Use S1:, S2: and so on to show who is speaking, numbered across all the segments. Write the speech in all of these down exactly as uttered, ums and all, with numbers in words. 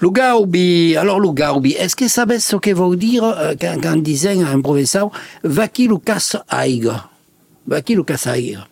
S1: Le gaubi, alors le gaubi, est-ce que savez ce que veut dire euh, quand, quand disait un professeur, va qui le casse aiga, va qui le casse aiga,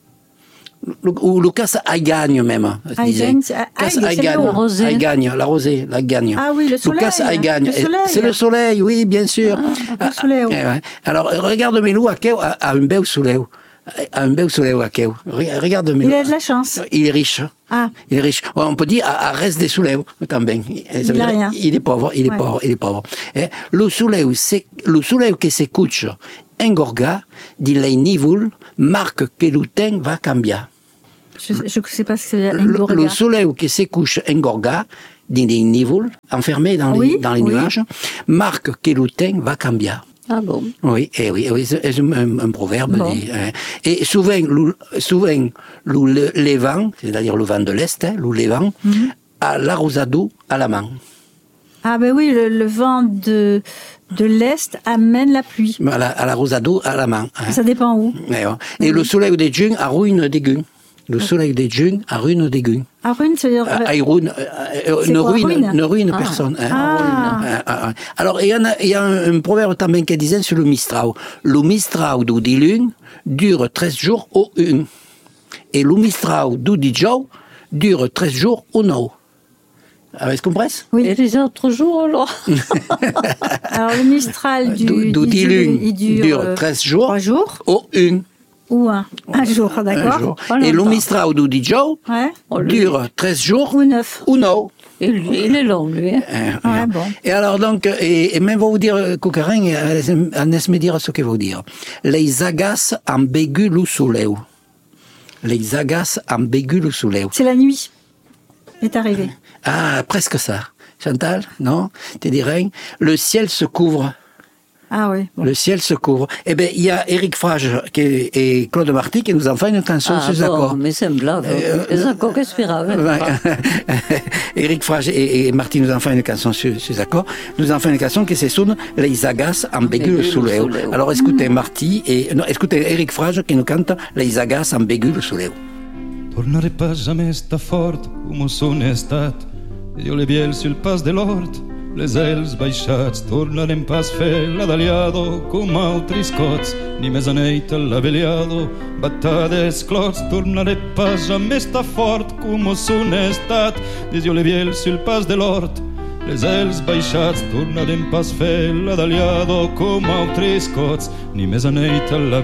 S1: ou le casse aigagne même.
S2: Aigagne,
S1: casse aigagne, aigagne, la rosée, la gagne.
S2: Ah oui, le soleil.
S1: Le casse aigagne, c'est le soleil, oui, bien sûr.
S2: Ah, le soleil.
S1: Ah, alors regarde-moi à quel à un bel soleil. Un bel soleil à quel. Regarde-moi.
S2: Il a de la chance.
S1: Il est riche.
S2: Ah.
S1: Il est riche. On peut dire à, à reste des soleils quand même.
S2: Il a rien.
S1: Il est pauvre, il est ouais. pauvre, il est pauvre. Et le soleil, c'est le soleil qui se couche en gorga, dit les niveaux, marque que le temps va changer.
S2: Je ne sais pas ce que c'est
S1: le, le soleil qui se couche en gorga, dit les niveaux, enfermé dans
S2: oui,
S1: les, dans les
S2: oui.
S1: nuages, marque que le temps va changer.
S2: Ah bon?
S1: Oui, et oui, oui c'est un, un, un proverbe.
S2: Bon.
S1: Dit, hein. Et souvent, le, souvent le, le vent, c'est-à-dire le vent de l'Est, hein, le levant, mm-hmm. a l'arrosado à la main.
S2: Ah ben oui, le, le vent de, de l'Est amène la pluie.
S1: À la, à l'arrosado à la main. Hein.
S2: Ça dépend où.
S1: Et, ouais. et mm-hmm. le soleil des dunes arruine des guns. Le soleil des dunes arruine des guns.
S2: Arruine, c'est-à-dire...
S1: Ah, ruine, euh, ne, ruine, ruine ne ruine ah. personne. Hein.
S2: Ah.
S1: Ah, ah, ah. Alors, il y, en a, il y a un, un proverbe también qui disait sur le Mistral. Le Mistral du di lune dure treize jours au un. Et le Mistral du di jou dure treize jours au nou. Avez-vous compris?
S2: Oui.
S3: Et les autres jours, alors
S2: Alors, le Mistral du,
S1: du, du di lune
S2: il dure,
S1: dure treize jours,
S2: jours
S1: au un.
S2: Ou un. Un jour, d'accord.
S1: Et le Mistral du di jou
S2: ouais.
S1: dure treize jours
S2: ou neuf.
S1: Ou nou.
S3: Et lui, il est long, lui. Hein.
S1: Euh,
S2: ouais, bon.
S1: Et alors, donc, et, et même vous dire, Coquerin, laisse me dire ce que vous dire. Les agaces en bégu le soleil. Les agaces en bégu le soleil.
S2: C'est la nuit. Est arrivé.
S1: Ah, presque ça. Chantal, non? Tu dirais, le ciel se couvre.
S2: Ah oui.
S1: Bon. Le ciel se couvre. Eh bien, il y a Éric Frage qui est, et Claude Marty qui nous ont fait une chanson
S3: ah,
S1: sur les
S3: bon,
S1: accords.
S3: Mais c'est blave. Euh, les accords, qu'est-ce que c'est
S1: Éric Frage et, et Marty nous ont fait une chanson sur ces accords. Nous ont fait une chanson qui se sonne Les agaces en bégu le soleil. Alors écoutez Marty et non, écoutez Éric Frage qui nous cante Les agaces en bégu le soleil.
S4: Tornare pas jamais sta fort come son estat. Io le biel sul pas de l'hort. Les els baixats tornarem pas fer l'adaliado com altri scots, ni més aneit l'aveliado, battades clots, tornaré pas jamais sta fort com son estat, dis jo le biel sul pas de l'hort. Les els baixats tornarem pas fer l'adaliado com altri scots, ni més aneit l'aveliado.